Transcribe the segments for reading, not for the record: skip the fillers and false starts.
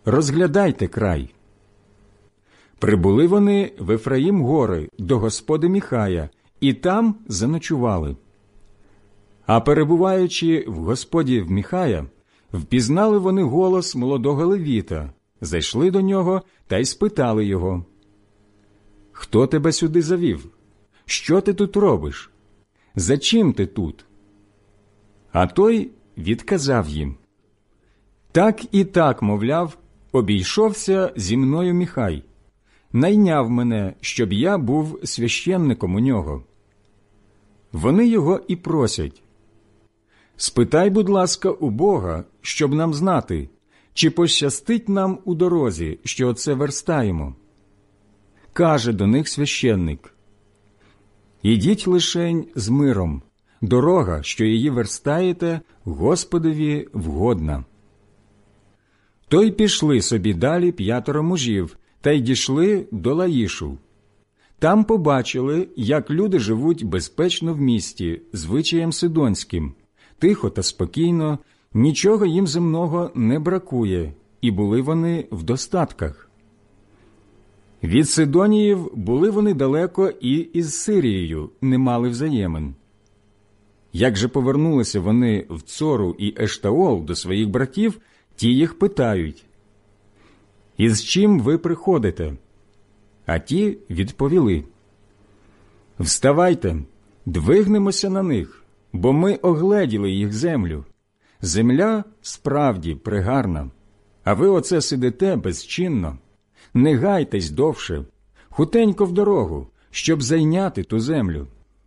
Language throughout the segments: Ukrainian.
розглядайте край». Прибули вони в Ефраїм-гори до господи Міхая, і там заночували. А перебуваючи в господі в Міхая, впізнали вони голос молодого левіта, зайшли до нього та й спитали його: «Хто тебе сюди завів? Що ти тут робиш? За чим ти тут?» А той відказав їм: «Так і так, мовляв, обійшовся зі мною Міхай, найняв мене, щоб я був священником у нього». Вони його і просять: «Спитай, будь ласка, у Бога, щоб нам знати, чи пощастить нам у дорозі, що оце верстаємо». Каже до них священник: «Ідіть лишень з миром, дорога, що її верстаєте, Господові вгодна». То й пішли собі далі 5 мужів, та й дійшли до Лаїшу. Там побачили, як люди живуть безпечно в місті, звичаєм сидонським, тихо та спокійно, нічого їм земного не бракує, і були вони в достатках. Від Сидоніїв були вони далеко і із Сирією не мали взаємин. Як же повернулися вони в Цору і Ештаол до своїх братів, ті їх питають: «Із чим ви приходите?» А ті відповіли: «Вставайте, двигнемося на них, бо ми огледіли їх землю. Земля справді пригарна, а ви оце сидите безчинно. Не гайтесь довше, хутенько в дорогу, щоб зайняти ту землю.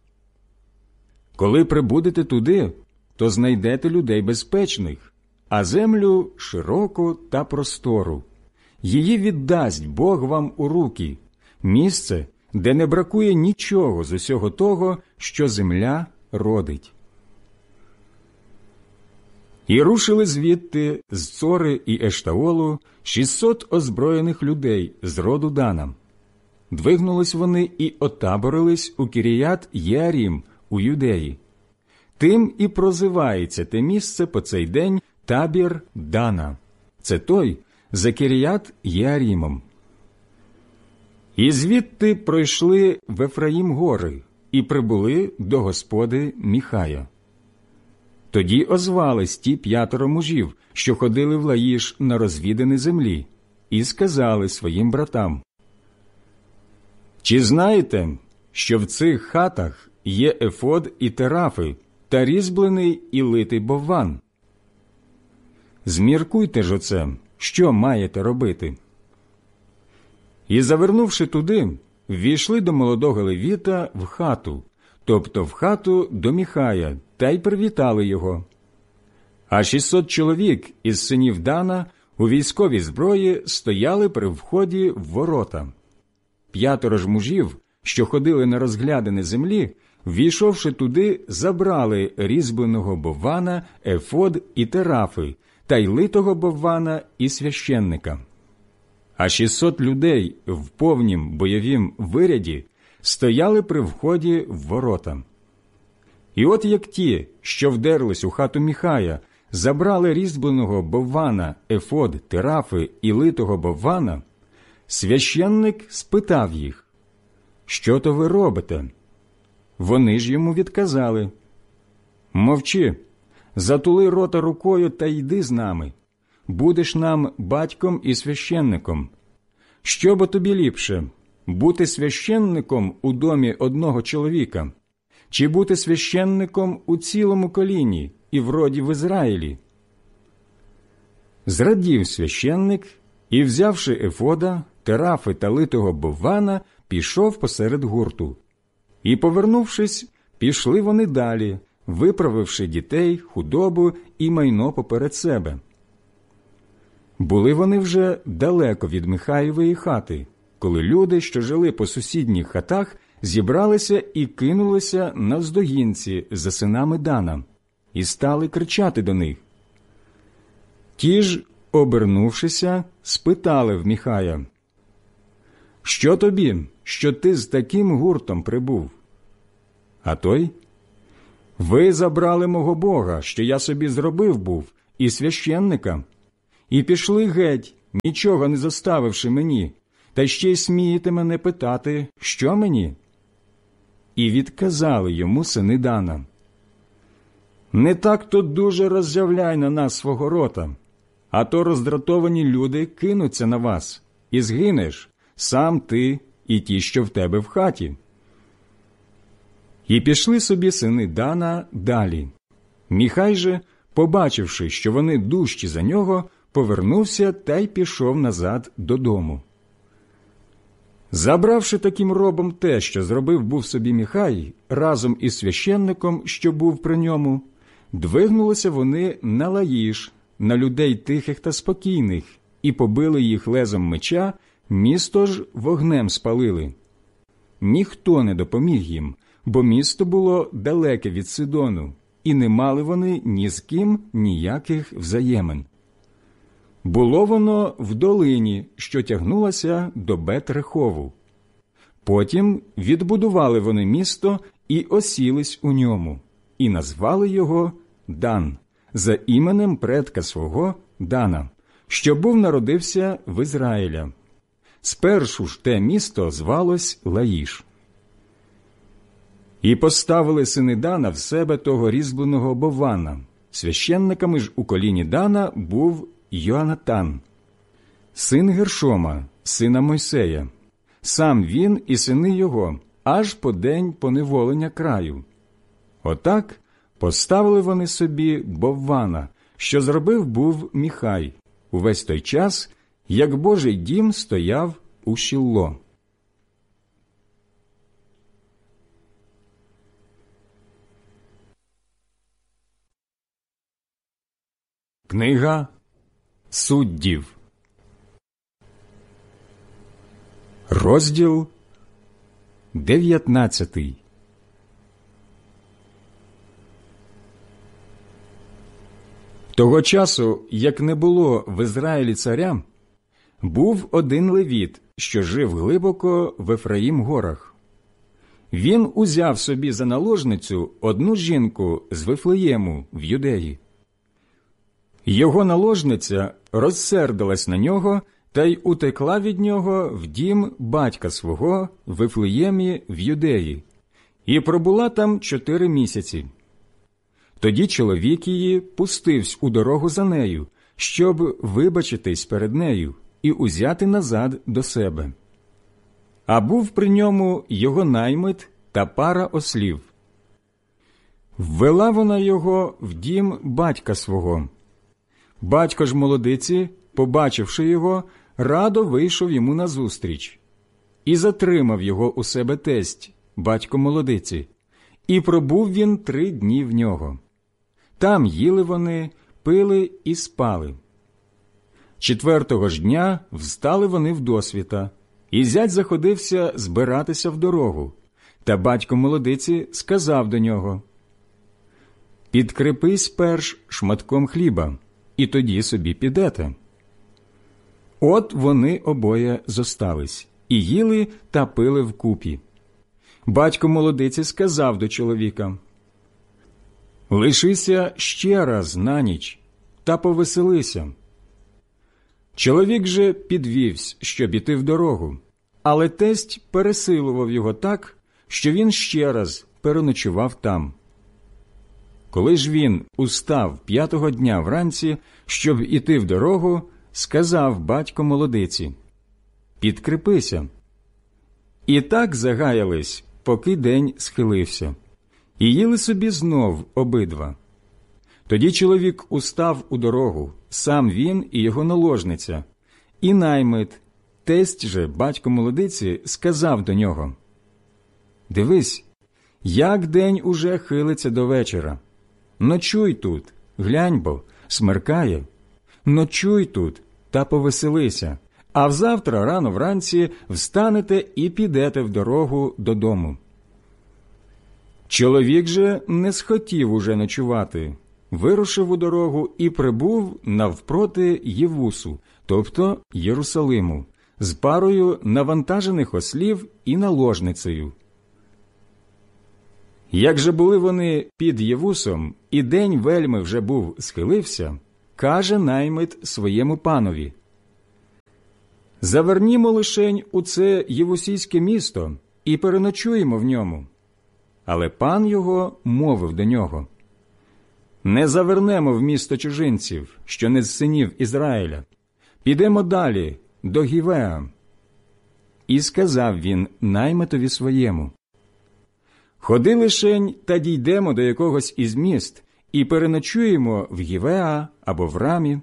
Коли прибудете туди, то знайдете людей безпечних, а землю широку та простору. Її віддасть Бог вам у руки, місце, де не бракує нічого з усього того, що земля родить». І рушили звідти з Цори і Ештаолу 600 озброєних людей з роду Дана. Двигнулись вони і отаборились у Кіріят-Єарім у Юдеї. Тим і прозивається те місце по цей день табір Дана. Це той за Кіріят-Єарімом. І звідти пройшли в Ефраїм-гори і прибули до господи Міхая. Тоді озвались ті 5 мужів, що ходили в Лаїш на розвідані землі, і сказали своїм братам: «Чи знаєте, що в цих хатах є ефод і терафи, та різьблений і литий бовван? Зміркуйте ж оце, що маєте робити». І, завернувши туди, ввійшли до молодого левіта в хату, тобто в хату до Міхая, та й привітали його. А 600 чоловік із синів Дана у військовій зброї стояли при вході в ворота. 5 ж мужів, що ходили на розглядані землі, ввійшовши туди, забрали різьбленого боввана, ефод і терафи, та й литого боввана і священника. А 600 людей в повнім бойовім виряді стояли при вході в ворота. І от як ті, що вдерлись у хату Міхая, забрали різьбленого боввана, ефод, терафи і литого боввана, священник спитав їх: «Що то ви робите?» Вони ж йому відказали: «Мовчи, затули рота рукою та йди з нами. Будеш нам батьком і священником. Що бо тобі ліпше, бути священником у домі одного чоловіка, чи бути священником у цілому коліні і в роді в Ізраїлі?» Зрадів священник і, взявши ефода, терафи та литого боввана, пішов посеред гурту. І, повернувшись, пішли вони далі, виправивши дітей, худобу і майно поперед себе. Були вони вже далеко від Михаєвої хати, коли люди, що жили по сусідніх хатах, зібралися і кинулися навздогінці за синами Дана, і стали кричати до них. Ті ж, обернувшися, спитали в Міхая: «Що тобі, що ти з таким гуртом прибув?» А той: «Ви забрали мого Бога, що я собі зробив був, і священника, і пішли геть, нічого не зоставивши мені, та ще й смієте мене питати, що мені? І відказали йому сини Дана: не так-то дуже роззявляй на нас свого рота, а то роздратовані люди кинуться на вас, і згинеш сам ти і ті, що в тебе в хаті. І пішли собі сини Дана далі. Міхай же, побачивши, що вони дужчі за нього, повернувся та й пішов назад додому. Забравши таким робом те, що зробив був собі Міхай, разом із священником, що був при ньому, двигнулися вони на Лаїш, на людей тихих та спокійних, і побили їх лезом меча, місто ж вогнем спалили. Ніхто не допоміг їм, бо місто було далеке від Сидону, і не мали вони ні з ким ніяких взаємин. Було воно в долині, що тягнулася до Бет-Рехову. Потім відбудували вони місто і осілись у ньому, і назвали його Дан, за іменем предка свого Дана, що був народився в Ізраїля. Спершу ж те місто звалось Лаїш. І поставили сини Дана в себе того різьбленого Бована. Священниками ж у коліні Дана був Йоанатан, син Гершома, сина Мойсея, сам він і сини його, аж по день поневолення краю. Отак поставили вони собі Боввана, що зробив був Міхай, увесь той час, як Божий дім стояв у Шілло. Книга Суддів, розділ 19. Того часу, як не було в Ізраїлі царя, був один левіт, що жив глибоко в Ефраїм-горах. Він узяв собі за наложницю одну жінку з Вифлеєму в Юдеї. Його наложниця розсердилась на нього та й утекла від нього в дім батька свого в Вифлеємі в Юдеї, і пробула там 4 місяці. Тоді чоловік її пустився у дорогу за нею, щоб вибачитись перед нею і узяти назад до себе. А був при ньому його наймит та пара ослів. Ввела вона його в дім батька свого. Батько ж молодиці, побачивши його, радо вийшов йому назустріч. І затримав його у себе тесть, батько молодиці, і пробув він 3 дні в нього. Там їли вони, пили і спали. 4-го ж дня встали вони вдосвіта, і зять заходився збиратися в дорогу. Та батько молодиці сказав до нього: «Підкрепись перш шматком хліба, і тоді собі підете». От вони обоє зостались, і їли та пили вкупі. Батько молодиці сказав до чоловіка: «Лишися ще раз на ніч, та повеселися». Чоловік же підвівсь, щоб іти в дорогу, але тесть пересилував його так, що він ще раз переночував там. Коли ж він устав 5-го дня вранці, щоб іти в дорогу, сказав батько молодиці: «Підкрепися». І так загаялись, поки день схилився, і їли собі знов обидва. Тоді чоловік устав у дорогу, сам він і його наложниця, і наймит, тесть же батько молодиці, сказав до нього: «Дивись, як день уже хилиться до вечора. Ночуй тут, глянь бо, смеркає. Ночуй тут та повеселися, а взавтра рано вранці встанете і підете в дорогу додому». Чоловік же не схотів уже ночувати, вирушив у дорогу і прибув навпроти Євусу, тобто Єрусалиму, з парою навантажених ослів і наложницею. Як же були вони під Євусом, і день вельми вже був схилився, каже наймит своєму панові: Завернімо лишень у це євусійське місто і переночуємо в ньому. Але пан його мовив до нього: не завернемо в місто чужинців, що не з синів Ізраїля. Підемо далі, до Гівеа. І сказав він наймитові своєму: ходи лишень та дійдемо до якогось із міст і переночуємо в Гівеа або в Рамі.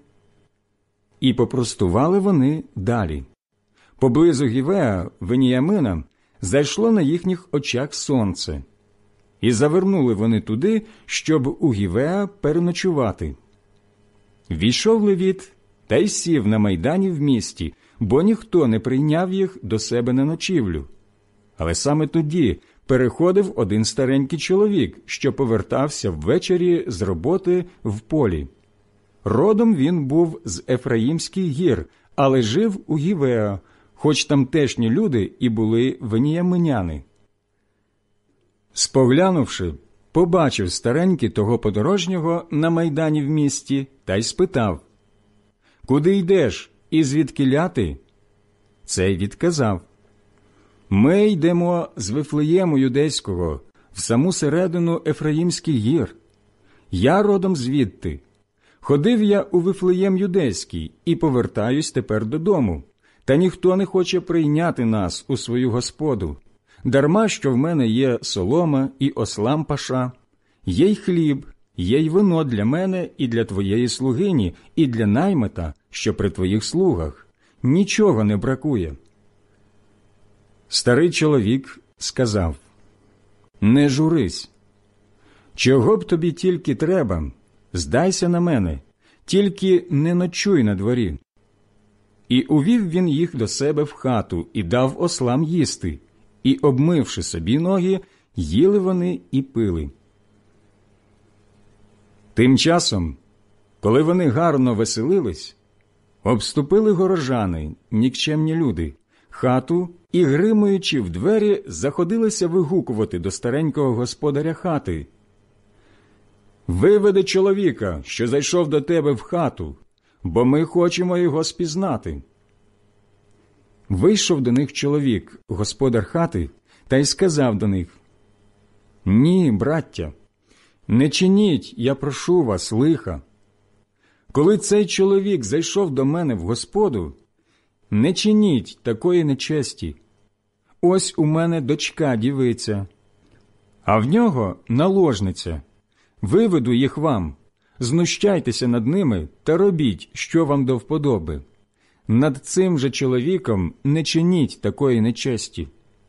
І попростували вони далі. Поблизу Гівеа, Веніямина, зайшло на їхніх очах сонце. І завернули вони туди, щоб у Гівеа переночувати. Війшов Левіт та й сів на майдані в місті, бо ніхто не прийняв їх до себе на ночівлю. Але саме тоді переходив один старенький чоловік, що повертався ввечері з роботи в полі. Родом він був з Ефраїмських гір, але жив у Гівеа, хоч тамтешні люди і були веніяминяни. Споглянувши, побачив старенький того подорожнього на майдані в місті та й спитав: «Куди йдеш і звідкіля ти?» Цей відказав: «Ми йдемо з Вифлеєму юдейського в саму середину Ефраїмських гір. Я родом звідти. Ходив я у Вифлеєм юдейський і повертаюсь тепер додому, та ніхто не хоче прийняти нас у свою господу. Дарма, що в мене є солома і ослам паша, є й хліб, є й вино для мене і для твоєї слугині, і для наймита, що при твоїх слугах. Нічого не бракує». Старий чоловік сказав: «Не журись. Чого б тобі тільки треба, здайся на мене, тільки не ночуй на дворі». І увів він їх до себе в хату і дав ослам їсти, і, обмивши собі ноги, їли вони і пили. Тим часом, коли вони гарно веселились, обступили горожани, нікчемні люди, хату і, гримуючи в двері, заходилися вигукувати до старенького господаря хати: «Виведи чоловіка, що зайшов до тебе в хату, бо ми хочемо його спізнати». Вийшов до них чоловік, господар хати, та й сказав до них: «Ні, браття, не чиніть, я прошу вас, лиха. Коли цей чоловік зайшов до мене в господу, не чиніть такої нечесті. Ось у мене дочка дівиця, а в нього наложниця. Виведу їх вам, знущайтеся над ними та робіть, що вам до вподоби. Над цим же чоловіком не чиніть такої нечесті».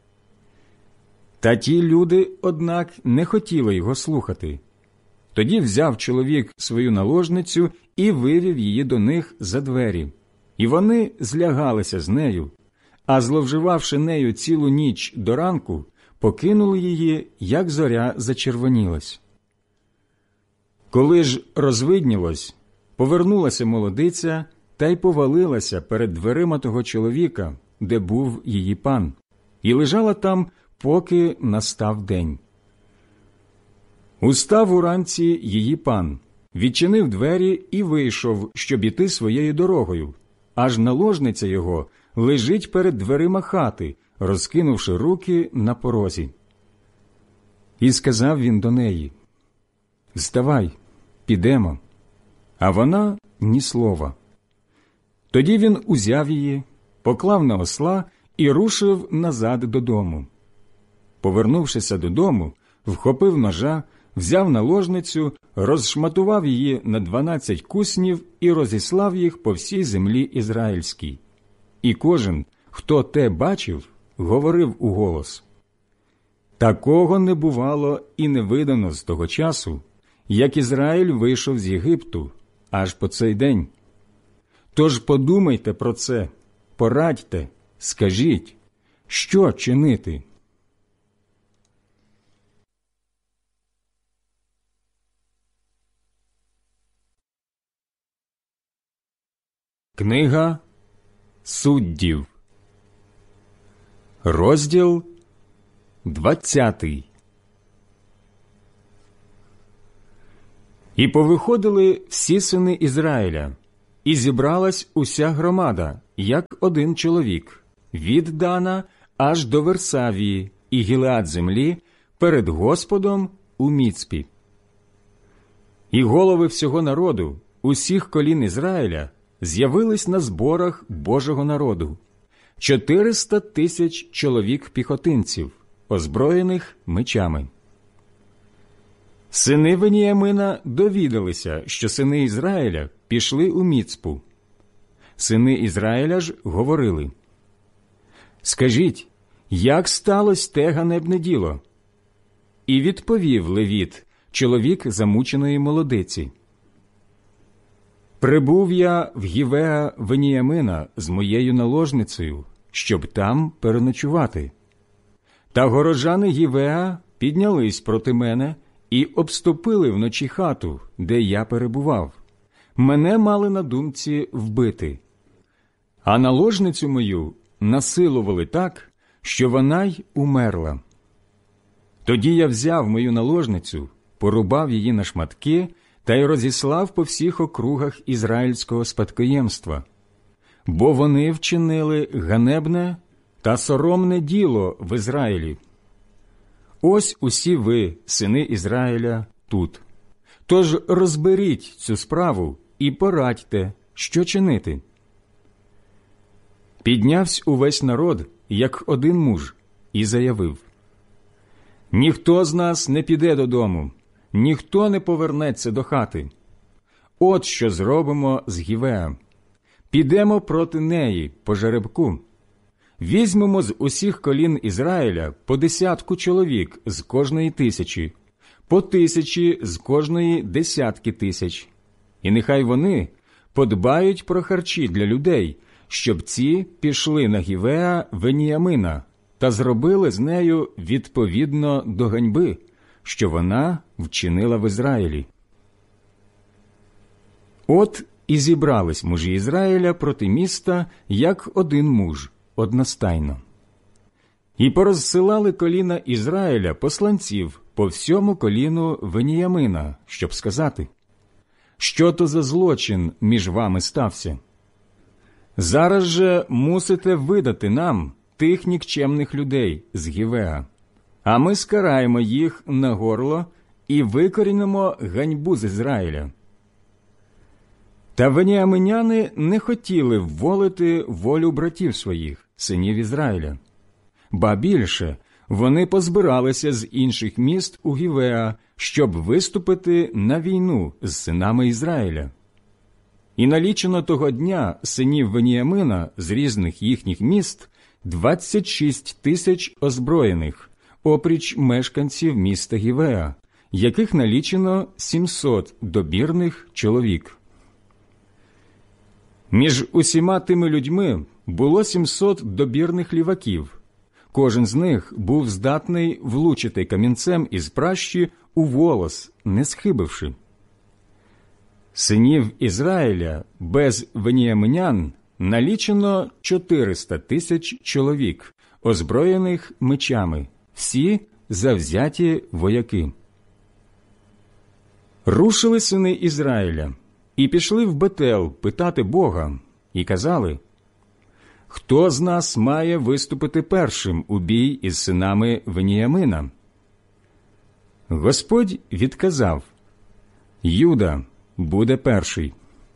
Та ті люди, однак, не хотіли його слухати. Тоді взяв чоловік свою наложницю і вивів її до них за двері. І вони злягалися з нею, а зловживавши нею цілу ніч до ранку, покинули її, як зоря зачервонілась. Коли ж розвиднілось, повернулася молодиця та й повалилася перед дверима того чоловіка, де був її пан, і лежала там, поки настав день. Устав уранці її пан, відчинив двері і вийшов, щоб іти своєю дорогою, аж наложниця його лежить перед дверима хати, розкинувши руки на порозі. І сказав він до неї: «Вставай, підемо». А вона ні слова. Тоді він узяв її, поклав на осла і рушив назад додому. Повернувшися додому, вхопив ножа, взяв наложницю, розшматував її на 12 куснів і розіслав їх по всій землі ізраїльській. І кожен, хто те бачив, говорив уголос: «Такого не бувало і не видано з того часу, як Ізраїль вийшов з Єгипту, аж по цей день. Тож подумайте про це, порадьте, скажіть, що чинити». Книга Суддів, розділ 20. І повиходили всі сини Ізраїля, і зібралась уся громада, як один чоловік, від Дана аж до Версавії і Гілеад землі перед Господом у Міцпі. І голови всього народу, усіх колін Ізраїля, з'явились на зборах Божого народу, 400 тисяч чоловік-піхотинців, озброєних мечами. Сини Веніямина довідалися, що сини Ізраїля пішли у Міцпу. Сини Ізраїля ж говорили: «Скажіть, як сталося те ганебне діло?» І відповів Левіт, чоловік замученої молодиці: «Прибув я в Гівеа Веніямина з моєю наложницею, щоб там переночувати. Та горожани Гівеа піднялись проти мене і обступили вночі хату, де я перебував. Мене мали на думці вбити. А наложницю мою насилували так, що вона й умерла. Тоді я взяв мою наложницю, порубав її на шматки та й розіслав по всіх округах ізраїльського спадкоємства, бо вони вчинили ганебне та соромне діло в Ізраїлі. Ось усі ви, сини Ізраїля, тут. Тож розберіть цю справу і порадьте, що чинити». Піднявсь увесь народ, як один муж, і заявив: «Ніхто з нас не піде додому, ніхто не повернеться до хати. От що зробимо з Гівеа. Підемо проти неї по жеребку. Візьмемо з усіх колін Ізраїля по 10 чоловік з кожної 1000, по 1000 з кожної 10 тисяч. І нехай вони подбають про харчі для людей, щоб ці пішли на Гівеа Веніямина та зробили з нею відповідно до ганьби, що вона вчинила в Ізраїлі». От і зібрались мужі Ізраїля проти міста, як один муж, одностайно. І порозсилали коліна Ізраїля посланців по всьому коліну Веніямина, щоб сказати: «Що то за злочин між вами стався? Зараз же мусите видати нам тих нікчемних людей з Гівеа, а ми скараємо їх на горло і викорінимо ганьбу з Ізраїля». Та веніаминяни не хотіли вволити волю братів своїх, синів Ізраїля. Ба більше, вони позбиралися з інших міст у Гівеа, щоб виступити на війну з синами Ізраїля. І налічено того дня синів Веніямина з різних їхніх міст 26 тисяч озброєних, опріч мешканців міста Гівеа, яких налічено 700 добірних чоловік. Між усіма тими людьми було 700 добірних ліваків. Кожен з них був здатний влучити камінцем із пращі у волос, не схибивши. Синів Ізраїля без веніаминян налічено 400 тисяч чоловік, озброєних мечами, всі завзяті вояки. Рушили сини Ізраїля і пішли в Бетел питати Бога, і казали: «Хто з нас має виступити першим у бій із синами Веніямина?» Господь відказав: «Юда буде перший».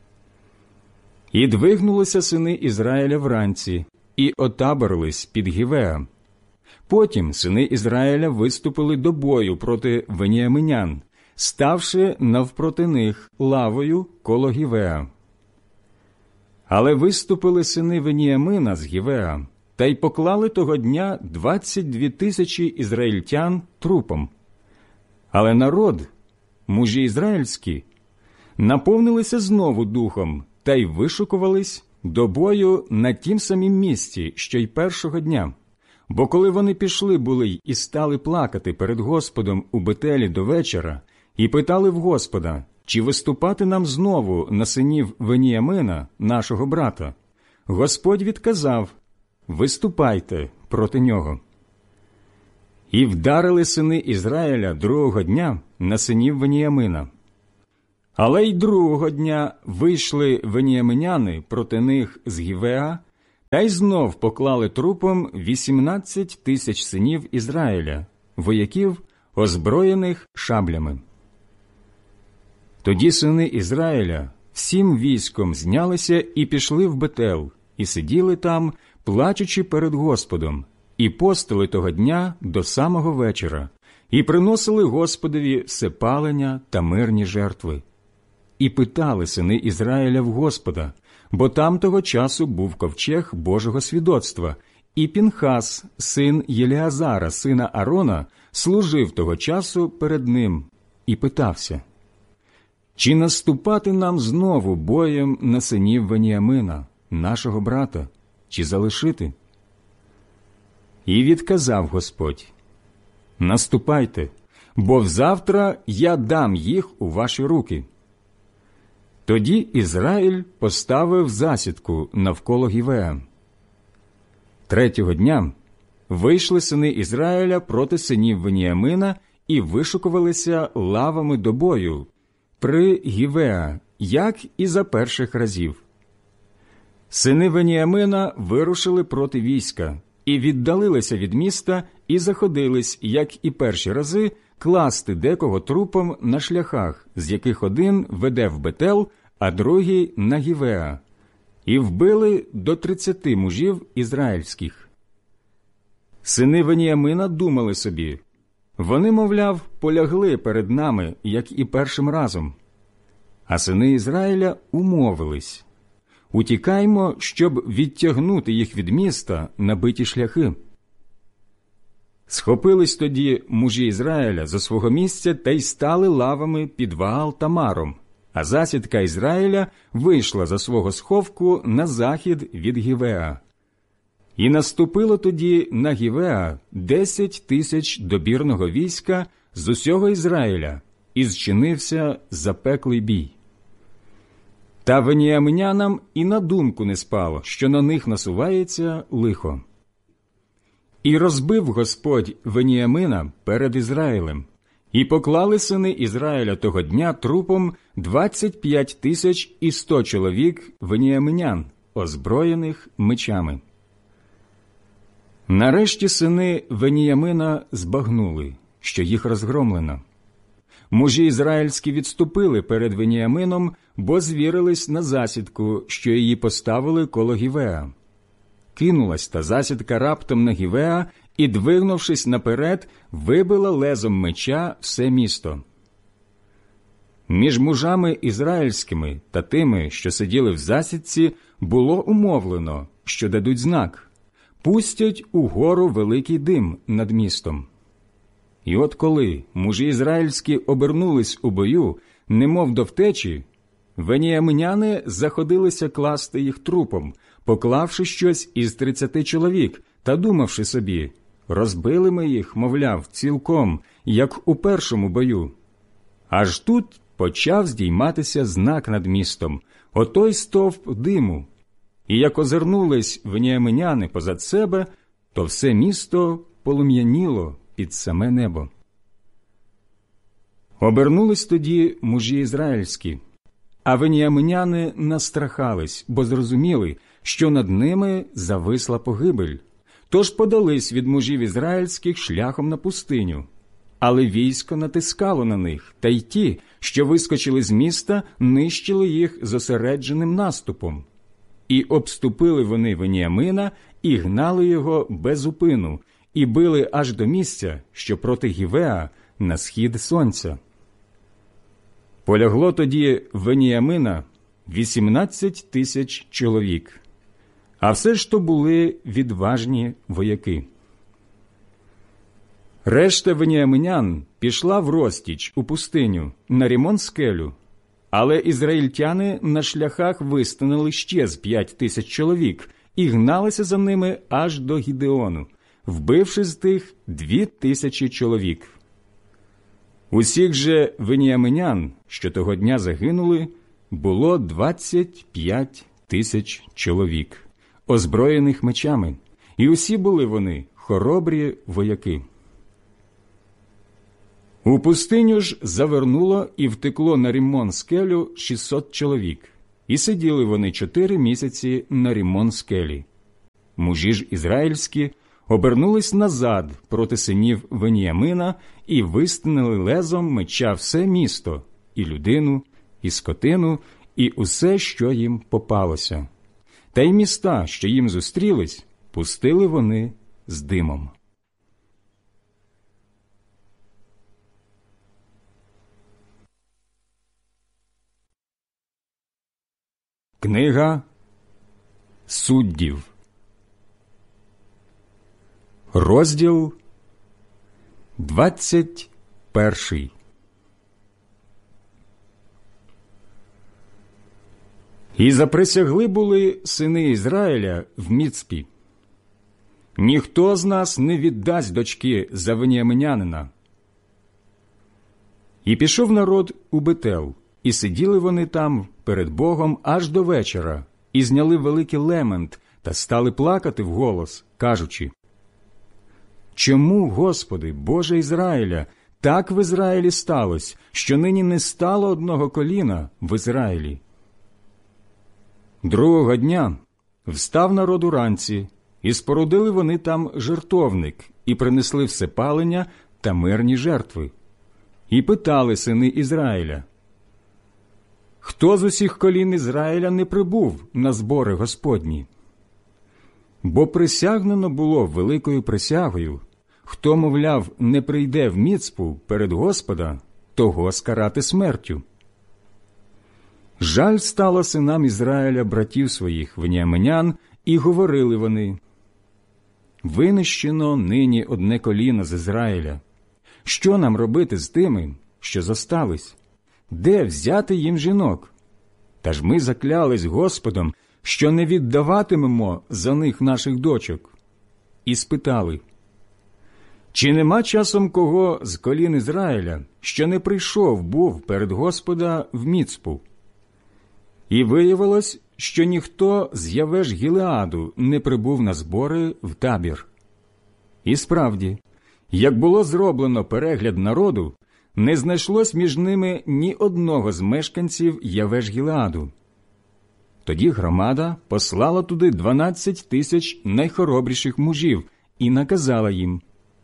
І двигнулися сини Ізраїля вранці, і отаборились під Гівеа. Потім сини Ізраїля виступили до бою проти веніаминян, ставши навпроти них лавою коло Гівеа. Але виступили сини Веніямина з Гівеа, та й поклали того дня 22 тисячі ізраїльтян трупом. Але народ, мужі ізраїльські, наповнилися знову духом та й вишукувались до бою на тім самім місці, що й першого дня. Бо коли вони пішли були й і стали плакати перед Господом у Бетелі до вечора, і питали в Господа, чи виступати нам знову на синів Веніямина, нашого брата, Господь відказав: «Виступайте проти нього». І вдарили сини Ізраїля другого дня на синів Веніямина. Але й другого дня вийшли веніаминяни проти них з Гівеа Та й знов поклали трупом 18 тисяч синів Ізраїля, вояків, озброєних шаблями. Тоді сини Ізраїля всім військом знялися і пішли в Бетел, і сиділи там, плачучи перед Господом, і постили того дня до самого вечора, і приносили Господові всепалення та мирні жертви. І питали сини Ізраїля в Господа, бо там того часу був ковчег Божого свідоцтва, і Пінхас, син Єліазара, сина Аарона, служив того часу перед ним, і питався: «Чи наступати нам знову боєм на синів Веніамина, нашого брата, чи залишити?» І відказав Господь: «Наступайте, бо взавтра я дам їх у ваші руки». Тоді Ізраїль поставив засідку навколо Гівеа. Третього дня вийшли сини Ізраїля проти синів Веніамина і вишукувалися лавами до бою при Гівеа, як і за перших разів. Сини Веніамина вирушили проти війська і віддалилися від міста і заходились, як і перші рази, класти декого трупом на шляхах, з яких один веде в Бетел, а другий – на Гівеа, і вбили до 30 мужів ізраїльських. Сини Веніамина думали собі: вони, мовляв, полягли перед нами, як і першим разом. А сини Ізраїля умовились: утікаймо, щоб відтягнути їх від міста на биті шляхи. Схопились тоді мужі Ізраїля зо свого місця та й стали лавами під Ваал-Тамаром, а засідка Ізраїля вийшла за свого сховку на захід від Гівеа. І наступило тоді на Гівеа 10 тисяч добірного війська з усього Ізраїля, і зчинився запеклий бій. Та веніаминянам і на думку не спало, що на них насувається лихо. І розбив Господь Веніамина перед Ізраїлем, і поклали сини Ізраїля того дня трупом 25 тисяч і 100 чоловік веніаминян, озброєних мечами. Нарешті сини Веніямина збагнули, що їх розгромлено. Мужі ізраїльські відступили перед Веніамином, бо звірились на засідку, що її поставили коло Гівеа. Кинулась та засідка раптом на Гівеа і, двигнувшись наперед, вибила лезом меча все місто. Між мужами ізраїльськими та тими, що сиділи в засідці, було умовлено, що дадуть знак: пустять угору великий дим над містом. І от коли мужі ізраїльські обернулись у бою, немов до втечі, веніаминяни заходилися класти їх трупом, поклавши щось із 30 чоловік, та думавши собі: розбили ми їх, мовляв, цілком, як у першому бою. Аж тут почав здійматися знак над містом, отой стовп диму. І як озирнулись веніаминяни позад себе, то все місто полум'яніло під саме небо. Обернулись тоді мужі ізраїльські, а веніаминяни настрахались, бо зрозуміли, що над ними зависла погибель. Тож подались від мужів ізраїльських шляхом на пустиню. Але військо натискало на них, та й ті, що вискочили з міста, нищили їх зосередженим наступом. І обступили вони Веніамина, і гнали його без упину, і били аж до місця, що проти Гівеа на схід сонця. Полягло тоді Веніамина 18 тисяч чоловік, а все ж то були відважні вояки. Решта веніаминян пішла в розтіч у пустиню на Рімон-скелю, але ізраїльтяни на шляхах виставили ще з 5 тисяч чоловік і гналися за ними аж до Гідеону, вбивши з тих 2 тисячі чоловік. Усіх же веніаминян, що того дня загинули, було 25 тисяч чоловік, озброєних мечами, і усі були вони хоробрі вояки. У пустиню ж завернуло і втекло на Рімон-скелю 600 чоловік, і сиділи вони 4 місяці на Рімон-скелі. мужі ж ізраїльські обернулись назад проти синів Веніямина і вистинили лезом меча все місто, і людину, і скотину, і усе, що їм попалося. Та й міста, що їм зустрілись, пустили вони з димом. Книга Суддів, розділ 21. І заприсягли були сини Ізраїля в Міцпі: ніхто з нас не віддасть дочки за веніаминянина. І пішов народ у Бетел, і сиділи вони там перед Богом аж до вечора, і зняли великий лемент та стали плакати вголос, кажучи: «Чому, Господи, Боже Ізраїля, так в Ізраїлі сталося, що нині не стало одного коліна в Ізраїлі?» Другого дня встав народ уранці, і спорудили вони там жертовник, і принесли всепалення та мирні жертви. І питали сини Ізраїля: «Хто з усіх колін Ізраїля не прибув на збори Господні?» Бо присягнено було великою присягою: хто, мовляв, не прийде в Міцпу перед Господа, того скарати смертю. Жаль стало синам Ізраїля братів своїх веніаминян, і говорили вони: «Винищено нині одне коліно з Ізраїля. Що нам робити з тими, що зостались? Де взяти їм жінок? Та ж ми заклялись Господом, що не віддаватимемо за них наших дочок». І спитали: «Чи нема часом кого з колін Ізраїля, що не прийшов був перед Господа в Міцпу?» І виявилось, що ніхто з Явеш Гілеаду не прибув на збори в табір. І справді, як було зроблено перегляд народу, не знайшлось між ними ні одного з мешканців Явеш Гілеаду. Тоді громада послала туди 12 тисяч найхоробріших мужів і наказала їм: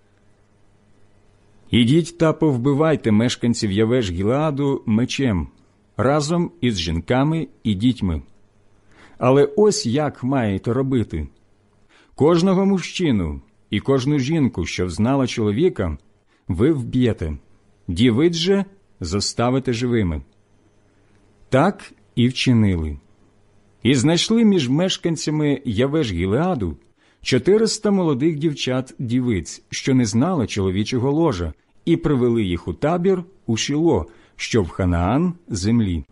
«Ідіть та повбивайте мешканців Явеш Гілеаду мечем, разом із жінками і дітьми. Але ось як маєте робити: кожного мужчину і кожну жінку, що взнала чоловіка, ви вб'єте, дівиць же зоставите живими». Так і вчинили. І знайшли між мешканцями Явеш Гілеаду 400 молодих дівчат-дівиць, що не знали чоловічого ложа, і привели їх у табір у Шіло, що в Ханаан землі.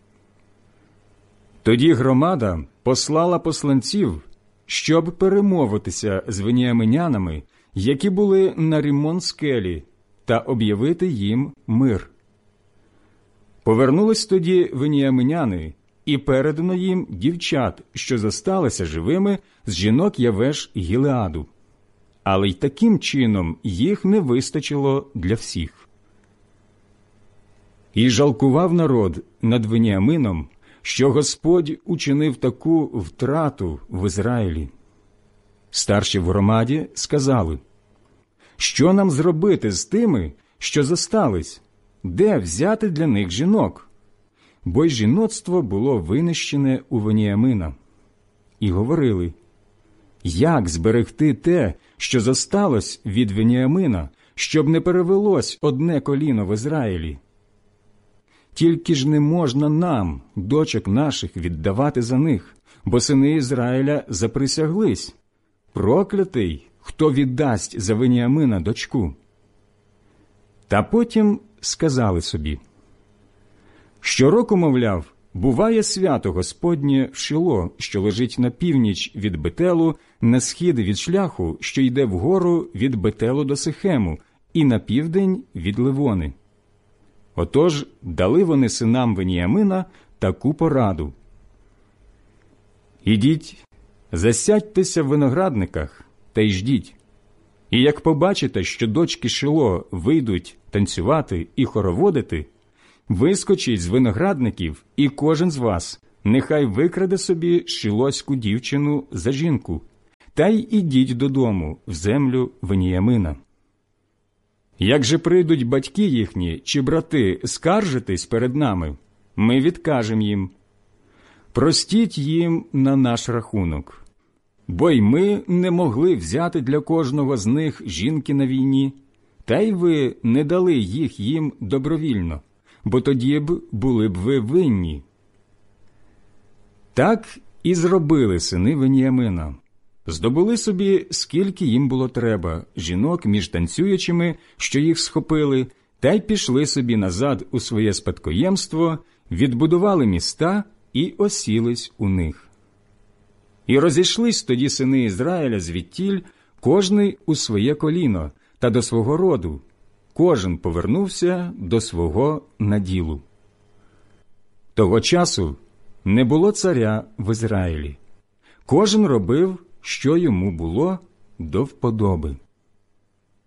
Тоді громада послала посланців, щоб перемовитися з веніаминянами, які були на Ріммон-скелі, та об'явити їм мир. Повернулись тоді веніаминяни, і передано їм дівчат, що зосталися живими з жінок Явеш Гілеаду. Але й таким чином їх не вистачило для всіх. І жалкував народ над Веніамином, що Господь учинив таку втрату в Ізраїлі. Старші в громаді сказали: «Що нам зробити з тими, що зостались? Де взяти для них жінок?» Бо й жіноцтво було винищене у Веніамина. І говорили: «Як зберегти те, що зосталось від Веніамина, щоб не перевелось одне коліно в Ізраїлі? Тільки ж не можна нам, дочок наших, віддавати за них, бо сини Ізраїля заприсяглись: проклятий, хто віддасть за Веніамина дочку». Та потім сказали собі: «Щороку, мовляв, буває свято Господнє в Шило, що лежить на північ від Бетелу, на схід від шляху, що йде вгору від Бетелу до Сихему, і на південь від Ливони». Отож дали вони синам Веніамина таку пораду: «Ідіть, засядьтеся в виноградниках та й ждіть. І як побачите, що дочки Шило вийдуть танцювати і хороводити, вискочіть з виноградників, і кожен з вас нехай викраде собі шилоську дівчину за жінку, та й ідіть додому в землю Веніямина. Як же прийдуть батьки їхні чи брати скаржитись перед нами, ми відкажемо їм. Простіть їм на наш рахунок, бо й ми не могли взяти для кожного з них жінки на війні, та й ви не дали їх їм добровільно, бо тоді б були б ви винні. Так і зробили сини Веніямина. Здобули собі, скільки їм було треба, жінок між танцюючими, що їх схопили, та й пішли собі назад у своє спадкоємство, відбудували міста і осілись у них. І розійшлись тоді сини Ізраїля звідтіль, кожний у своє коліно та до свого роду, кожен повернувся до свого наділу. Того часу не було царя в Ізраїлі. Кожен робив, що йому було до вподоби.